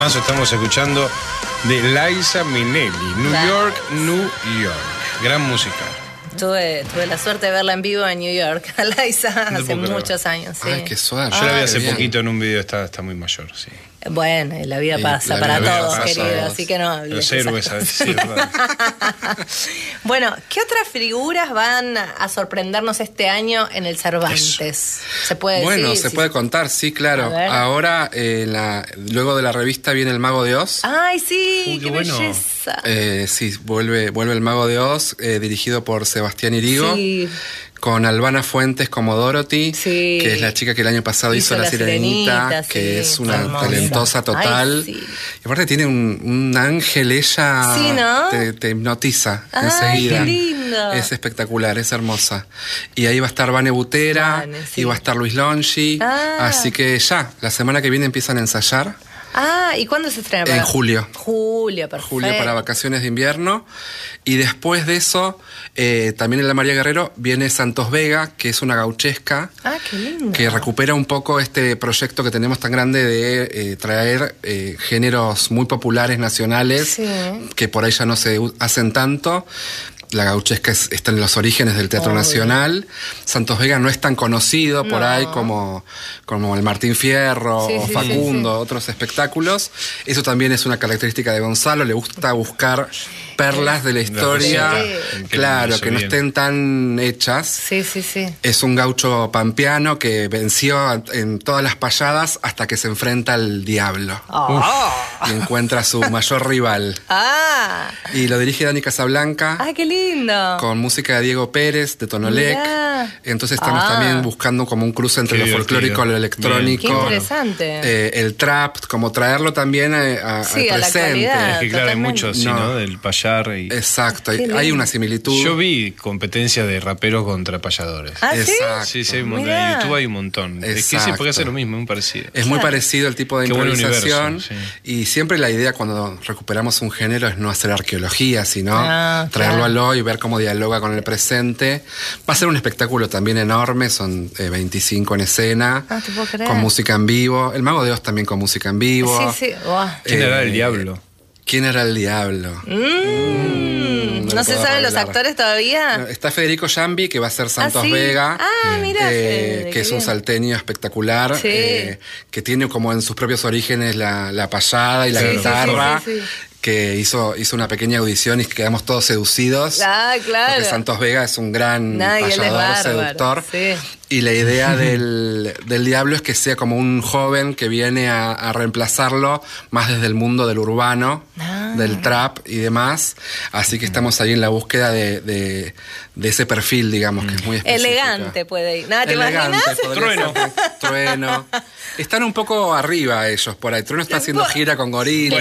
Estamos escuchando de Liza Minnelli, New York, New York. Gran música. Tuve la suerte de verla en vivo en New York, a Liza, hace muchos años. Sí. Ay, qué suave. Yo la vi hace poquito en un video, está muy mayor, sí. Bueno, la vida pasa para todos, querido, así que no hables. Los héroes, a decir verdad. Bueno, ¿qué otras figuras van a sorprendernos este año en el Cervantes? ¿Se puede decir? Bueno, se puede contar, sí, claro. Ahora, luego de la revista viene El Mago de Oz. ¡Ay, sí! ¡Qué bueno. belleza! Sí, vuelve El Mago de Oz, dirigido por Sebastián Irigo. Sí. Con Albana Fuentes como Dorothy, que es la chica que el año pasado hizo La Sirenita, que es una talentosa total. Ay, sí. Y aparte tiene un ángel, ella sí, ¿no? te hipnotiza enseguida. ¡Qué lindo! Es espectacular, es hermosa. Y ahí va a estar Vane Butera, y va a estar Luis Longi. Así que ya, la semana que viene empiezan a ensayar. ¿Y cuándo se estrena? En julio. Julio, perfecto. Julio para vacaciones de invierno. Y después de eso, también en la María Guerrero viene Santos Vega, que es una gauchesca. Qué lindo. Que recupera un poco este proyecto que tenemos tan grande de traer géneros muy populares nacionales, que por ahí ya no se hacen tanto. La gauchesca está en los orígenes del Teatro Nacional. Santos Vega no es tan conocido por ahí como el Martín Fierro o Facundo, otros espectáculos. Eso también es una característica de Gonzalo. Le gusta buscar perlas de la historia, claro, que no estén tan hechas. Sí. Es un gaucho pampeano que venció en todas las payadas hasta que se enfrenta al diablo. Y encuentra a su mayor rival. Y lo dirige Dani Casablanca. ¡Qué lindo! Con música de Diego Pérez, de Tonolec. Entonces estamos también buscando como un cruce entre lo folclórico y lo electrónico. Qué interesante. El trap, como traerlo también al presente. Es que claro, hay mucho, ¿no? Del payar. Exacto, hay una similitud. Yo vi competencias de raperos contra payadores. Exacto. Sí, hay un montón. En YouTube hay un montón. Es que se puede hacer lo mismo, muy parecido. Es muy parecido el tipo de improvisación. Universo, y siempre la idea cuando recuperamos un género es no hacer arqueología, sino traerlo al hoy, ver cómo dialoga con el presente. Va a ser un espectáculo también enorme, son 25 en escena, te puedo creer. con música en vivo. El Mago de Oz también con música en vivo. Sí. ¿Quién era el diablo? ¿Quién era el diablo? ¿No se saben los actores todavía? Está Federico Giambi, que va a ser Santos Vega, mira, que es un salteño espectacular, que tiene como en sus propios orígenes la payada y la guitarra. Que hizo una pequeña audición y quedamos todos seducidos. Claro. Porque Santos Vega es un gran payador, seductor. Y la idea del diablo es que sea como un joven que viene a reemplazarlo más desde el mundo del urbano, del trap y demás. Así que estamos ahí en la búsqueda de ese perfil, digamos, que es muy específico. Elegante puede ir. ¿Te imaginas? Trueno. Están un poco arriba ellos por ahí. Trueno está haciendo gira con Gorila.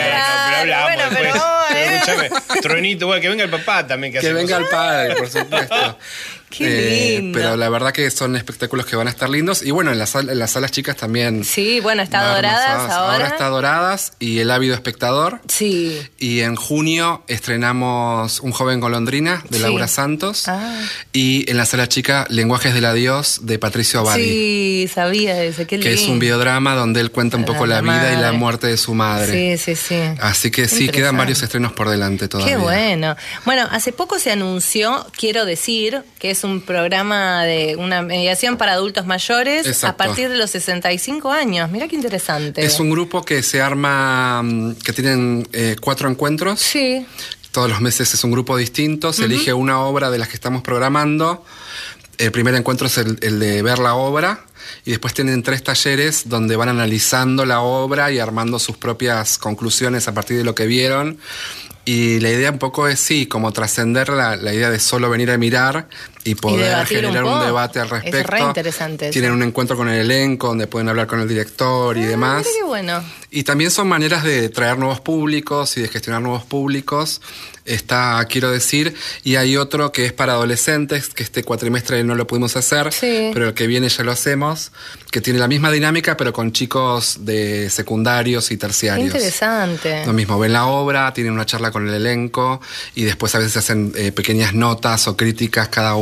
Pero escúchame, Truenito, que venga el papá también. Que venga el padre, por supuesto. Qué lindo. Pero la verdad que son espectáculos que van a estar lindos. Y bueno, en las salas chicas también. Sí, bueno, está Doradas ahora. Ahora está Doradas y El Ávido Espectador. Sí. Y en junio estrenamos Un Joven Golondrina, de Laura Santos. Y en la sala chica Lenguajes del Adiós, de Patricio Abadi. Sí, sabía ese, qué lindo. Que es un biodrama donde él cuenta un poco la vida y la muerte de su madre. Sí. Así que sí, quedan varios estrenos por delante todavía. Qué bueno. Bueno, hace poco se anunció, quiero decir, que es un programa de una mediación para adultos mayores a partir de los 65 años. Mirá qué interesante. Es un grupo que se arma, que tienen 4 encuentros. Sí. Todos los meses es un grupo distinto. Se elige una obra de las que estamos programando. El primer encuentro es el de ver la obra. Y después tienen 3 talleres donde van analizando la obra y armando sus propias conclusiones a partir de lo que vieron. Y la idea un poco es, como trascender la idea de solo venir a mirar y poder generar un debate al respecto. Es re interesante eso. Tienen un encuentro con el elenco donde pueden hablar con el director y demás. Mira qué bueno. Y también son maneras de traer nuevos públicos y de gestionar nuevos públicos. Está, quiero decir, y hay otro que es para adolescentes, que este cuatrimestre no lo pudimos hacer, pero el que viene ya lo hacemos, que tiene la misma dinámica, pero con chicos de secundarios y terciarios. Qué interesante. Lo mismo, ven la obra, tienen una charla con el elenco y después a veces hacen pequeñas notas o críticas cada uno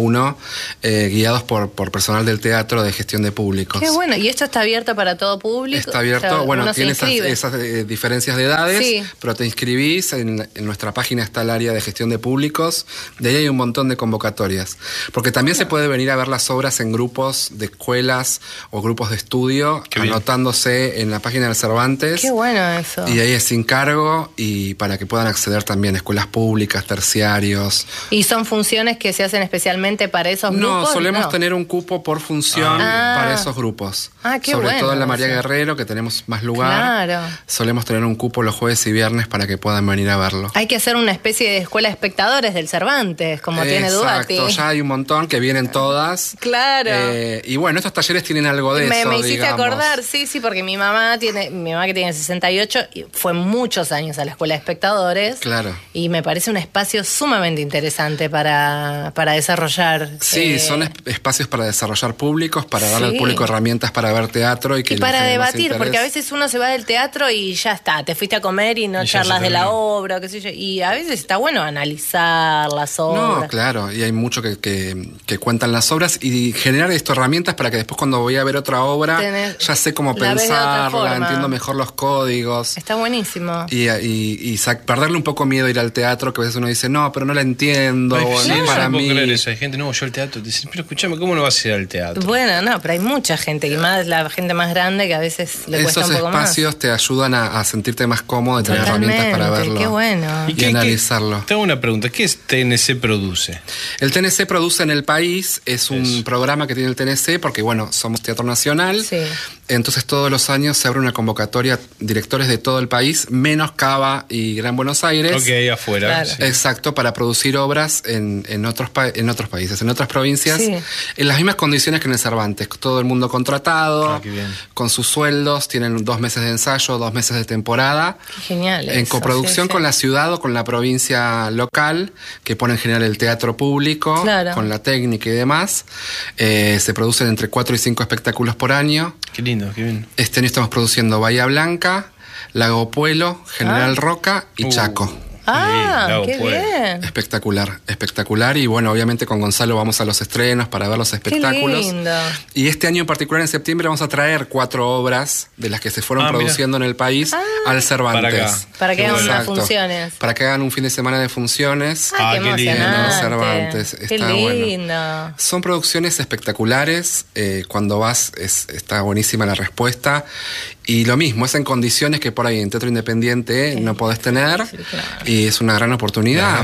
uno, guiados por personal del teatro de gestión de públicos. Qué bueno, ¿y esto está abierto para todo público? Está abierto, o sea, bueno, tiene esas diferencias de edades, sí, pero te inscribís, en nuestra página está el área de gestión de públicos, de ahí hay un montón de convocatorias, porque también se puede venir a ver las obras en grupos de escuelas o grupos de estudio, anotándose en la página del Cervantes. Qué bueno eso. Y ahí es sin cargo y para que puedan acceder también a escuelas públicas, terciarios. ¿Y son funciones que se hacen especialmente para esos grupos? No, solemos tener un cupo por función para esos grupos. Qué Sobre bueno todo en la María Guerrero, que tenemos más lugar. Claro. Solemos tener un cupo los jueves y viernes para que puedan venir a verlo. Hay que hacer una especie de escuela de espectadores del Cervantes, como tiene Duarte. Exacto, ya hay un montón que vienen todas. Claro. Y bueno, estos talleres tienen algo de eso, Me hiciste digamos. acordar, sí, porque mi mamá que tiene 68, y fue muchos años a la escuela de espectadores. Claro. Y me parece un espacio sumamente interesante para desarrollar. Sí, son espacios para desarrollar públicos, para darle al público herramientas para ver teatro y para debatir, porque a veces uno se va del teatro y ya está, te fuiste a comer y no charlas de la obra, qué sé yo. Y a veces está bueno analizar las obras. No, claro, y hay mucho que cuentan las obras y generar herramientas para que después cuando voy a ver otra obra ya sé cómo pensarla, entiendo mejor los códigos. Está buenísimo. Y perderle un poco miedo a ir al teatro, que a veces uno dice, no, pero no la entiendo, no para mí. Creer eso. Hay gente, no, yo al teatro, te dicen, pero escúchame, ¿cómo no vas a ir al teatro? Bueno, no, pero hay mucha gente, y más la gente más grande que a veces le cuesta un poco más. Esos espacios te ayudan a sentirte más cómodo, y tener herramientas para verlo. Qué bueno. Y analizarlo. Tengo una pregunta, ¿qué es TNC Produce? El TNC Produce en el país, es un programa que tiene el TNC, porque bueno, somos Teatro Nacional. Sí. Entonces todos los años se abre una convocatoria, directores de todo el país, menos Cava y Gran Buenos Aires. Ok, afuera. Claro. Sí. Exacto, para producir obras en otros países, en otras provincias, en las mismas condiciones que en el Cervantes. Todo el mundo contratado, con sus sueldos, tienen 2 meses de ensayo, 2 meses de temporada. Qué genial. En coproducción con la ciudad o con la provincia local, que pone en general el teatro público, con la técnica y demás. Se producen entre 4 y 5 espectáculos por año. Qué lindo, qué bien. Este año estamos produciendo Bahía Blanca, Lago Puelo, General Roca y Chaco. Qué bien. Espectacular. Y bueno, obviamente con Gonzalo vamos a los estrenos para ver los espectáculos. Qué lindo. Y este año en particular, en septiembre, vamos a traer 4 obras de las que se fueron produciendo en el país al Cervantes. Para que hagan unas funciones. Para que hagan un fin de semana de funciones. Qué emocionante. Cervantes. Qué lindo. Bueno. Son producciones espectaculares. Cuando vas, está buenísima la respuesta. Y lo mismo, es en condiciones que por ahí en teatro independiente no podés tener. Y es una gran oportunidad.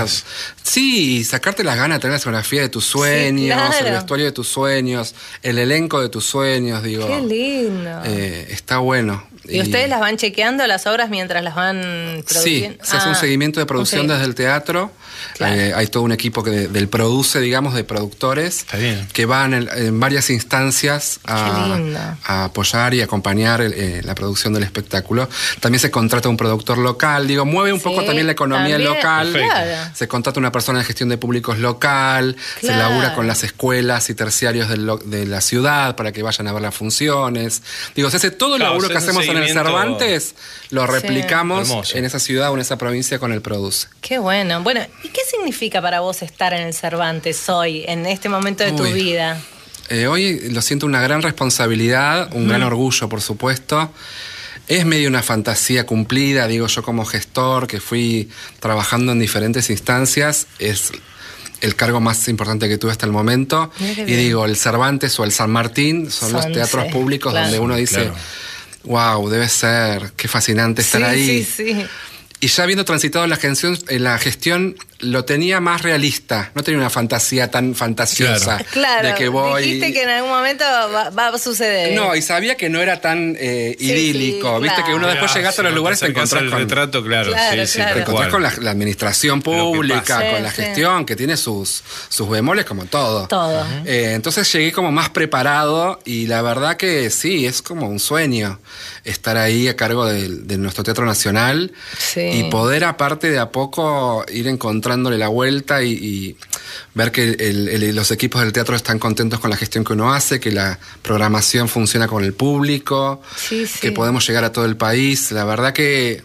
Sí, sacarte las ganas de tener la escenografía de tus sueños, el vestuario de tus sueños, el elenco de tus sueños, digo. Qué lindo. Está bueno. ¿Y ustedes las van chequeando las obras mientras las van produciendo? Sí, se hace un seguimiento de producción desde el teatro. Hay todo un equipo del produce, digamos, de productores que van en varias instancias a apoyar y acompañar la producción del espectáculo. También se contrata un productor local, mueve un poco también la economía local. Se contrata una persona de gestión de públicos local, se labura con las escuelas y terciarios de la ciudad para que vayan a ver las funciones. Se hace todo el laburo que hacemos en el Cervantes, lo replicamos en esa ciudad o en esa provincia con el Produce. Qué bueno. Bueno, ¿y qué significa para vos estar en el Cervantes hoy, en este momento de tu vida? Hoy lo siento una gran responsabilidad, un gran orgullo, por supuesto. Es medio una fantasía cumplida, yo como gestor que fui trabajando en diferentes instancias, es el cargo más importante que tuve hasta el momento. Y el Cervantes o el San Martín son los teatros públicos donde uno dice, wow, debe ser, qué fascinante estar ahí. Sí. Y ya habiendo transitado en la gestión, lo tenía más realista. No tenía una fantasía tan fantasiosa. Claro, de que voy... dijiste que en algún momento va a suceder. No, y sabía que no era tan idílico. Viste que uno después llegaste a los lugares, te encontrás con... el retrato, te encontrás con la administración pública, con la gestión, que tiene sus bemoles como todo. Entonces llegué como más preparado y la verdad que sí, es como un sueño estar ahí a cargo de nuestro Teatro Nacional. Y poder, aparte de a poco, ir encontrándole la vuelta y ver que los equipos del teatro están contentos con la gestión que uno hace, que la programación funciona con el público, que podemos llegar a todo el país. La verdad que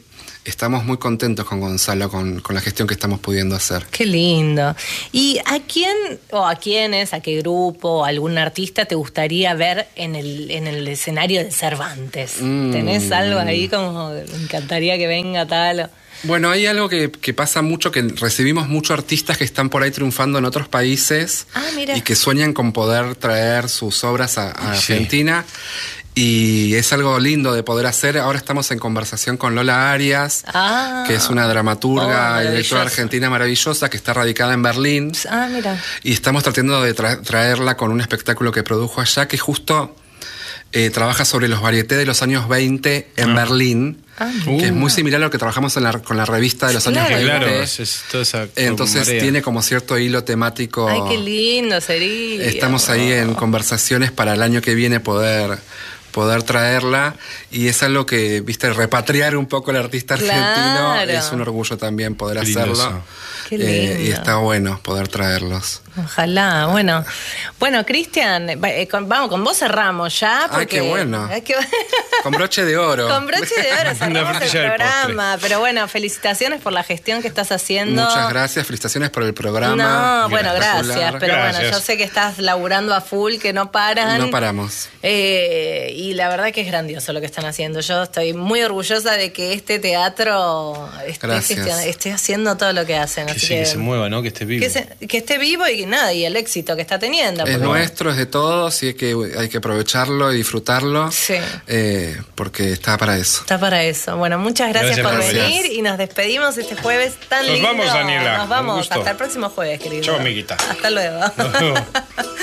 estamos muy contentos con Gonzalo, con la gestión que estamos pudiendo hacer. Qué lindo. ¿Y a quién o a quiénes, a qué grupo, algún artista te gustaría ver en el escenario de Cervantes? ¿Tenés algo ahí como me encantaría que venga tal? Bueno, hay algo que pasa mucho, que recibimos muchos artistas que están por ahí triunfando en otros países y que sueñan con poder traer sus obras a Argentina. Y es algo lindo de poder hacer. Ahora estamos en conversación con Lola Arias, que es una dramaturga y directora argentina maravillosa que está radicada en Berlín. Mira. Y estamos tratando de traerla con un espectáculo que produjo allá, que justo trabaja sobre los varietés de los años 20 en Berlín. Que es muy similar a lo que trabajamos con la revista de los años 20. Claro, es toda esa entonces tiene como cierto hilo temático. Ay, qué lindo sería. Estamos ahí en conversaciones para el año que viene poder traerla, y es algo que, viste, repatriar un poco al artista argentino es un orgullo también poder hacerlo. Qué lindo. Y está bueno poder traerlos. Ojalá. Bueno, Cristian, vamos, con vos cerramos ya. Porque, qué bueno. Con broche de oro. Con broche de oro cerramos el programa. Pero bueno, felicitaciones por la gestión que estás haciendo. Muchas gracias, felicitaciones por el programa. No, bueno, gracias. Pero bueno, yo sé que estás laburando a full, que no paran. No paramos. Y la verdad que es grandioso lo que están haciendo. Yo estoy muy orgullosa de que este teatro esté haciendo todo lo que hacen. Que se mueva, ¿no? Que esté vivo. Que esté vivo y nada, y el éxito que está teniendo. Es nuestro, es de todos, y hay que aprovecharlo y disfrutarlo. Sí. Porque está para eso. Está para eso. Bueno, muchas gracias por venir, y nos despedimos este jueves tan lindo. Nos vamos, Daniela. Nos vamos. Hasta el próximo jueves, querido. Chao, amiguita. Hasta luego.